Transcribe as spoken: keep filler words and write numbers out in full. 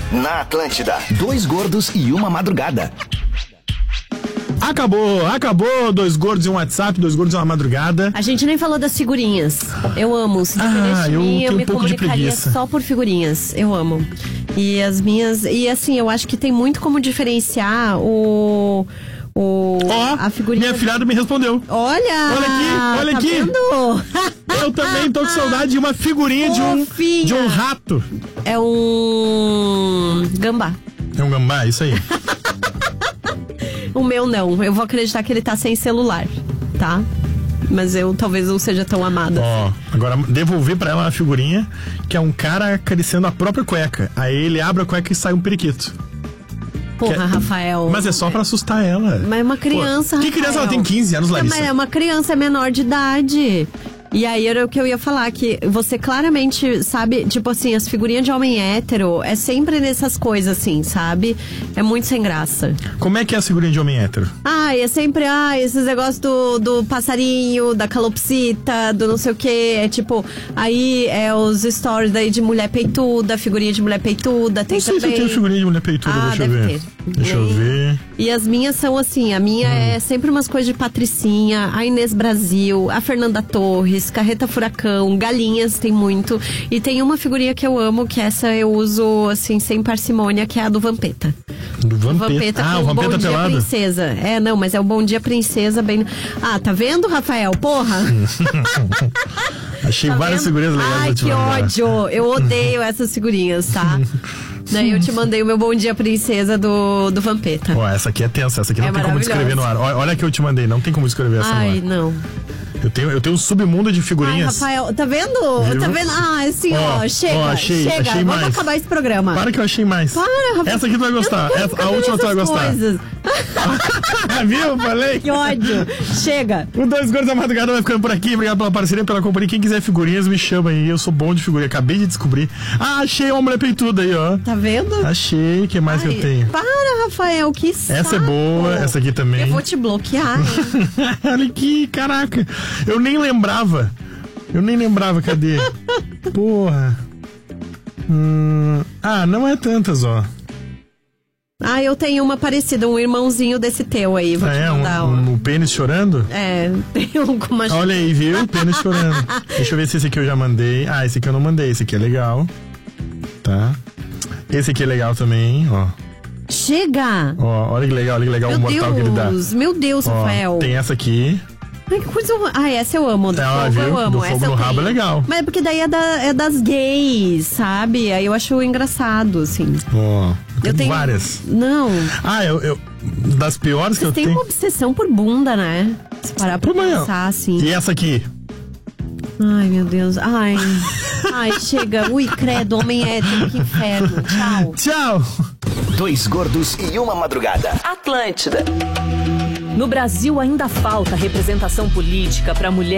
Na Atlântida, dois gordos e uma madrugada. Acabou, acabou. Dois gordos e um WhatsApp, dois gordos e uma madrugada. A gente nem falou das figurinhas. Eu amo. Se ah, de eu mim, tenho eu um me pouco de comunicaria preguiça. só por figurinhas. Eu amo. E as minhas... E assim, eu acho que tem muito como diferenciar o... o Ó, a figurinha... minha filhada me respondeu. Olha! Olha aqui, olha tá aqui. Vendo? Eu também tô com saudade de uma figurinha de um, Fofinha. de um rato. É um... gambá. É um gambá, isso aí. O meu não. Eu vou acreditar que ele tá sem celular, tá? Mas eu talvez não seja tão amada. Ó, agora devolver pra ela uma figurinha que é um cara acariciando a própria cueca. Aí ele abre a cueca e sai um periquito. Porra, que é... Rafael. Mas é só pra assustar ela. Mas é uma criança, Pô, que criança? Ela tem quinze anos, Larissa. Mas é uma criança, é menor de idade. E aí era o que eu ia falar, que você claramente sabe, tipo assim, as figurinhas de homem hétero é sempre nessas coisas assim, sabe? É muito sem graça. Como é que é a figurinha de homem hétero? Ah, é sempre, ah, esses negócios do, do passarinho, da calopsita, do não sei o que. É tipo, aí é os stories daí de mulher peituda, figurinha de mulher peituda. Tem Não sei também... se eu tenho figurinha de mulher peituda, Ah, deixa eu deve ver. ter. Deixa eu E- ver. E as minhas são assim, a minha Hum. é sempre umas coisas de Patricinha, a Inês Brasil, a Fernanda Torres, Carreta Furacão, Galinhas tem muito. E tem uma figurinha que eu amo, que essa eu uso assim, sem parcimônia, que é a do Vampeta. Do O Vampeta. Vampeta Ah, com o Bom Vampeta Dia pelado. Princesa. É, não, mas é o Bom Dia Princesa bem... Ah, tá vendo, Rafael? Porra! Achei Tá várias vendo? figurinhas legais Ai, pra te que mandar. ódio! Eu odeio essas figurinhas, tá? Daí eu te mandei o meu Bom Dia Princesa do, do Vampeta. Ó, essa aqui é tensa, essa aqui não É tem como descrever no ar. Olha, olha a que eu te mandei, não tem como escrever essa Ai, no ar. não. Eu tenho, eu tenho um submundo de Ai, figurinhas. Rafael, tá vendo? Viu? Tá vendo? Ah, assim, ó, Ó, chega, ó, achei, chega. achei Vamos mais. acabar esse programa. Para que eu achei mais. Para, Rafael. Essa aqui tu vai gostar. Eu não quero Essa- ficar a vendo última tu vai essas gostar. coisas. Viu? Falei. Que ódio. Chega. O Dois Gordos da Madrugada vai ficando por aqui. Obrigado pela parceria, pela companhia. Quem quiser figurinhas, me chama aí. Eu sou bom de figurinha. Acabei de descobrir. Ah, achei uma mulher peituda aí, ó. Tá vendo? Achei. O que mais Ai, que eu tenho? Para, Rafael, que saco. Essa é boa. Essa aqui também. Eu vou te bloquear. hein? Olha aqui, caraca. Eu nem lembrava. Eu nem lembrava, cadê? Porra. Hum, ah, não é tantas, ó. Ah, eu tenho uma parecida, um irmãozinho desse teu aí. Vou Ah, te é? mandar, Um, ó. um, um pênis chorando? É, tem um com uma... Olha aí, viu? Pênis chorando. Deixa eu ver se esse aqui eu já mandei. Ah, esse aqui eu não mandei. Esse aqui é legal. Tá. Esse aqui é legal também, ó. Chega! Ó, olha que legal, olha que legal Meu o mortal que ele dá. Deus, meu Deus, Ó, Rafael. tem essa aqui. Ai, que coisa... Ah, essa eu amo, do É, ó, fogo viu? eu amo. Do fogo essa eu no rabo tenho. é legal. Mas é porque daí é, da, é das gays, sabe? Aí eu acho engraçado, assim. Ó, tem Eu tenho... várias. Não. Ah, eu, eu das piores que Vocês eu têm tenho. uma obsessão por bunda, né? Se parar pra Pô, mas, ó, pensar, assim. E essa aqui? Ai, meu Deus. Ai. Ai, chega. Ui, credo, homem hétero, que inferno. Tchau. Tchau! Dois gordos e uma madrugada. Atlântida. No Brasil ainda falta representação política para mulheres.